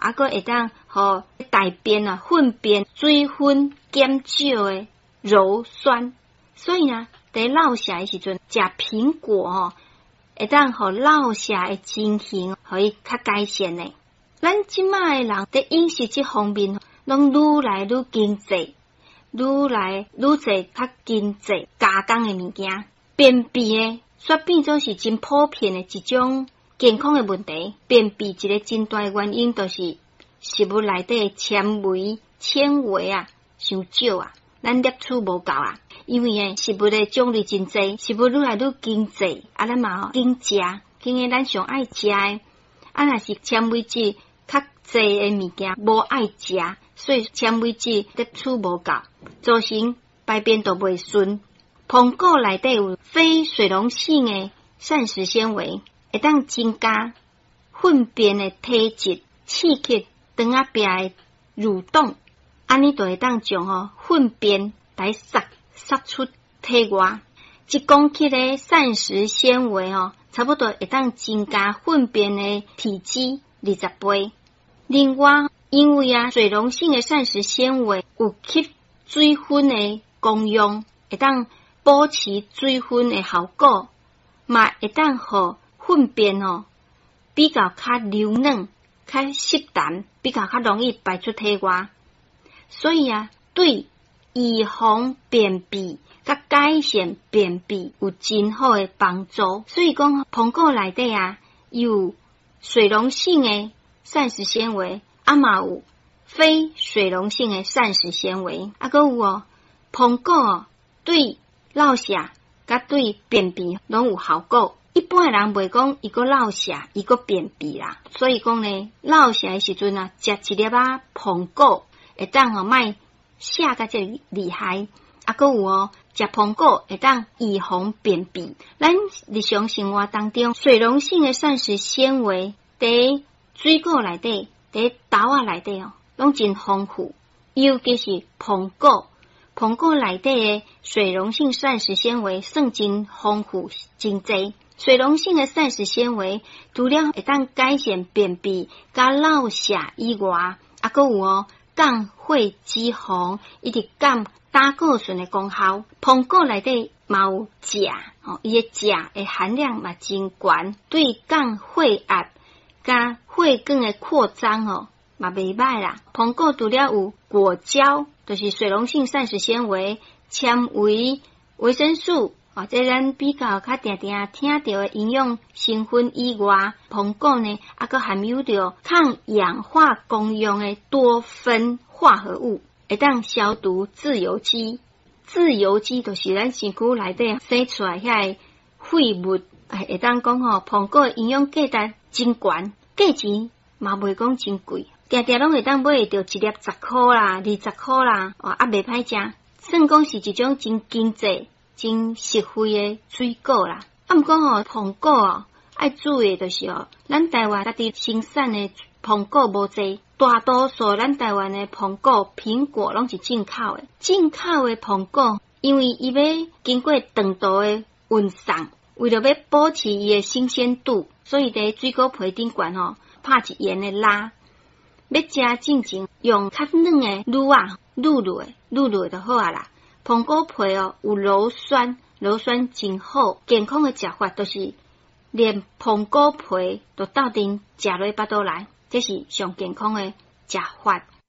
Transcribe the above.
啊个会当互大便啊粪便水分减少的柔酸。所以呢，在落下的时阵食苹果会当互落下的情形可以较改善呢。咱即卖的人在饮食这方面拢愈来愈经济，愈来愈侪较经济加工的物件，便秘的却变做是真普遍的一种健康的问题。便秘一个真大的原因就是食物内底纤维啊伤少啊，咱摄取无够啊。因为食物的种类真济，食物愈来愈经济，啊咱嘛经食，经个咱上爱食的，啊若是纤维质较济的物件无爱食，所以纤维质摄取无够，造成排便都袂顺。苹果内底有非水溶性的膳食纤维，会当增加粪便的体积，刺激肠仔壁的蠕动，安尼就会当将粪便来撒出体外。1公克的膳食纤维差不多会当增加粪便的体积20倍。另外，因为水溶性的膳食纤维有吸水分的功用，会当保持水分的效果，嘛会当互粪便比较较柔软、较湿淡，比较较容易排出体外。所以对预防便秘、甲改善便秘有真好的帮助。所以讲，苹果内底有水溶性的膳食纤维，嘛有非水溶性的膳食纤维，还有苹果对落瀉甲对便秘拢有效果。一般的人袂讲伊个落瀉，伊个便秘啦。所以讲呢，落瀉的时阵食一粒苹果，会当莫瀉甲这厉害。还有食苹果会当预防便秘。咱日常生活当中，水溶性的膳食纤维在水果内底、在豆仔内底拢真丰富，尤其是苹果。苹果内底的水溶性膳食纤维算真丰富、真济。水溶性的膳食纤维除了会当改善便秘、甲落瀉以外，还有降血脂肪，以及降胆固醇的功效。苹果内底嘛有钾，伊的钾的含量嘛真悬，对降血压、甲血管的扩张嘛袂歹啦。苹果除了有果胶，就是水溶性膳食纤维、纤维、维生素。这咱比较较定听到的营养成分以外，苹果呢还佫含有着抗氧化功用的多酚化合物，会当消毒自由基。自由基就是咱身躯内底生出来遐废物，会当讲苹果的营养价值真悬，价钱嘛袂讲真贵，定定拢会当买着一粒10块啦、20块啦，袂歹食，算讲是一种真经济、真实惠的水果啦。毋过苹果爱注意的就是咱台湾家己生产的苹果无济，大多数咱台湾的苹果拢是进口的。进口的苹果，因为伊要经过长途的运送，为了要保持伊的新鲜度，所以在水果皮顶管拍一盐的蜡。要食进前用较软的乳酪就好啦。苹果皮有柔酸真好。健康的食法就是连苹果皮都斗阵食落巴肚内，这是上健康的食法。